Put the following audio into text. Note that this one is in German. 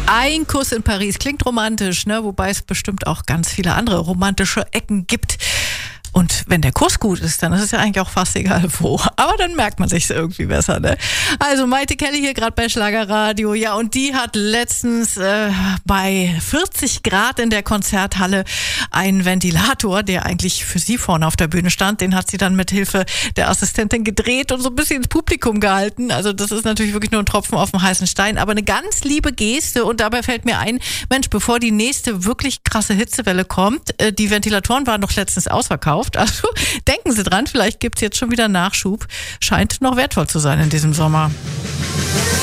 Ein Kuss in Paris klingt romantisch, ne? Wobei es bestimmt auch ganz viele andere romantische Ecken gibt. Und wenn der Kuss gut ist, dann ist es ja eigentlich auch fast egal wo. Aber dann merkt man sich's irgendwie besser, ne? Also Maite Kelly hier gerade bei Schlagerradio. Ja, und die hat letztens bei 40 Grad in der Konzerthalle einen Ventilator, der eigentlich für sie vorne auf der Bühne stand, den hat sie dann mit Hilfe der Assistentin gedreht und so ein bisschen ins Publikum gehalten. Also das ist natürlich wirklich nur ein Tropfen auf dem heißen Stein, aber eine ganz liebe Geste. Und dabei fällt mir ein, Mensch, bevor die nächste wirklich krasse Hitzewelle kommt, die Ventilatoren waren doch letztens ausverkauft. Also denken Sie dran, vielleicht gibt's jetzt schon wieder Nachschub. Scheint noch wertvoll zu sein in diesem Sommer.